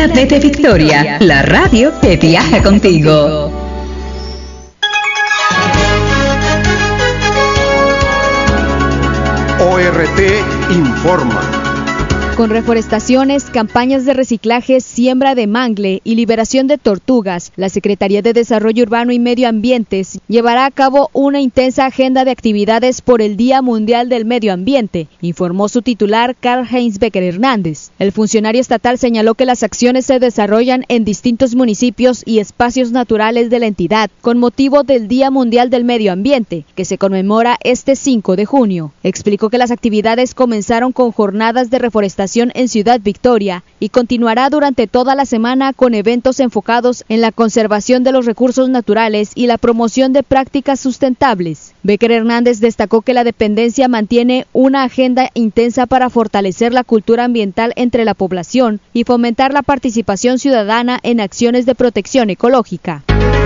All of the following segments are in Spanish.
La B de Victoria, la radio que viaja contigo. ORT informa. Con reforestaciones, campañas de reciclaje, siembra de mangle y liberación de tortugas, la Secretaría de Desarrollo Urbano y Medio Ambiente llevará a cabo una intensa agenda de actividades por el Día Mundial del Medio Ambiente, informó su titular Karl-Heinz Becker Hernández. El funcionario estatal señaló que las acciones se desarrollan en distintos municipios y espacios naturales de la entidad, con motivo del Día Mundial del Medio Ambiente, que se conmemora este 5 de junio. Explicó que las actividades comenzaron con jornadas de reforestación en Ciudad Victoria y continuará durante toda la semana con eventos enfocados en la conservación de los recursos naturales y la promoción de prácticas sustentables. Becker Hernández destacó que la dependencia mantiene una agenda intensa para fortalecer la cultura ambiental entre la población y fomentar la participación ciudadana en acciones de protección ecológica.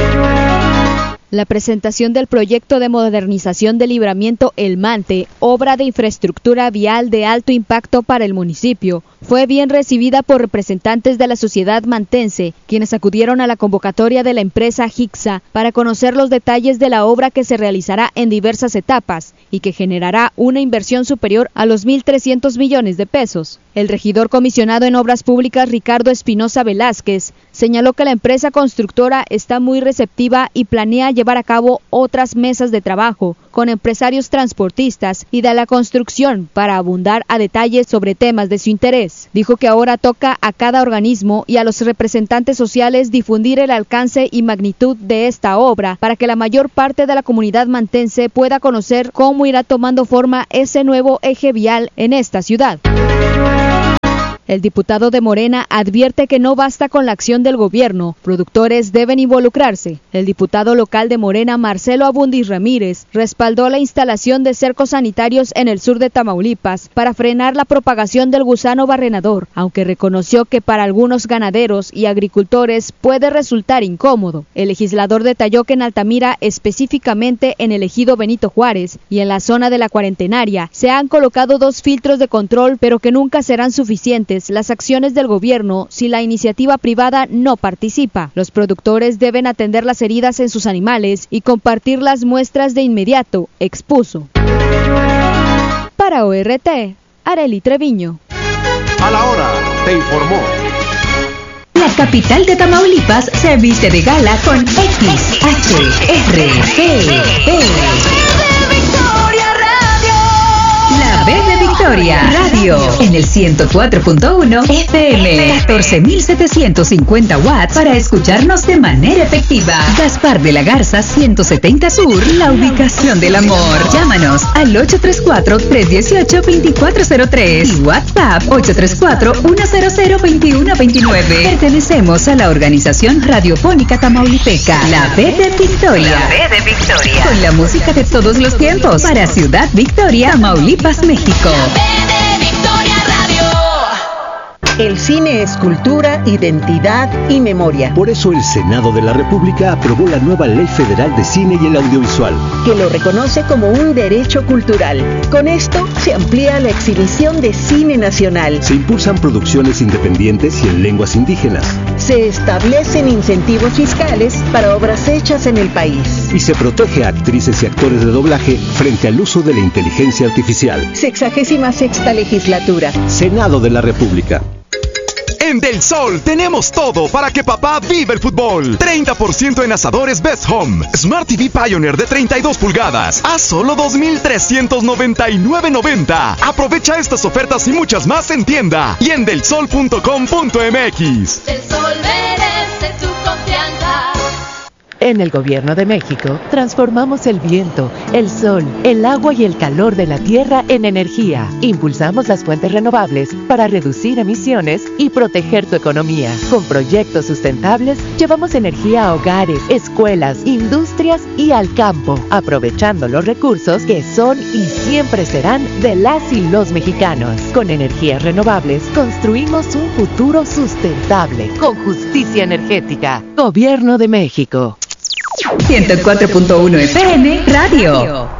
La presentación del proyecto de modernización del libramiento El Mante, obra de infraestructura vial de alto impacto para el municipio, fue bien recibida por representantes de la sociedad mantense, quienes acudieron a la convocatoria de la empresa HICSA para conocer los detalles de la obra que se realizará en diversas etapas y que generará una inversión superior a los 1.300 millones de pesos. El regidor comisionado en Obras Públicas Ricardo Espinosa Velázquez señaló que la empresa constructora está muy receptiva y planea llevar a cabo otras mesas de trabajo con empresarios transportistas y de la construcción para abundar a detalles sobre temas de su interés. Dijo que ahora toca a cada organismo y a los representantes sociales difundir el alcance y magnitud de esta obra para que la mayor parte de la comunidad mantense pueda conocer cómo irá tomando forma ese nuevo eje vial en esta ciudad. El diputado de Morena advierte que no basta con la acción del gobierno, productores deben involucrarse. El diputado local de Morena, Marcelo Abundis Ramírez, respaldó la instalación de cercos sanitarios en el sur de Tamaulipas para frenar la propagación del gusano barrenador, aunque reconoció que para algunos ganaderos y agricultores puede resultar incómodo. El legislador detalló que en Altamira, específicamente en el ejido Benito Juárez y en la zona de la Cuarentenaria, se han colocado 2 filtros de control, pero que nunca serán suficientes las acciones del gobierno si la iniciativa privada no participa. Los productores deben atender las heridas en sus animales y compartir las muestras de inmediato, expuso. Para ORT, Arely Treviño. A la hora, te informó. La capital de Tamaulipas se viste de gala con XHRPP. La B de Victoria Radio en el 104.1 FM, 14.750 watts para escucharnos de manera efectiva. Gaspar de la Garza 170 Sur, la ubicación del amor. Llámanos al 834-318-2403 y WhatsApp 834-100-2129. Pertenecemos a la organización radiofónica tamaulipeca, La B de Victoria. La B de Victoria. Con la música de todos los tiempos para Ciudad Victoria, Tamaulipas, México. El cine es cultura, identidad y memoria. Por eso el Senado de la República aprobó la nueva Ley Federal de Cine y el Audiovisual, que lo reconoce como un derecho cultural. Con esto se amplía la exhibición de cine nacional. Se impulsan producciones independientes y en lenguas indígenas. Se establecen incentivos fiscales para obras hechas en el país. Y se protege a actrices y actores de doblaje frente al uso de la inteligencia artificial. 66ª legislatura. Senado de la República. En Del Sol tenemos todo para que papá viva el fútbol. 30% en asadores Best Home. Smart TV Pioneer de 32 pulgadas a solo $2,399.90. Aprovecha estas ofertas y muchas más en tienda y en delsol.com.mx. Del Sol merece tu confianza. En el Gobierno de México, transformamos el viento, el sol, el agua y el calor de la tierra en energía. Impulsamos las fuentes renovables para reducir emisiones y proteger tu economía. Con proyectos sustentables, llevamos energía a hogares, escuelas, industrias y al campo, aprovechando los recursos que son y siempre serán de las y los mexicanos. Con energías renovables, construimos un futuro sustentable, con justicia energética. Gobierno de México. 104.1 FM Radio.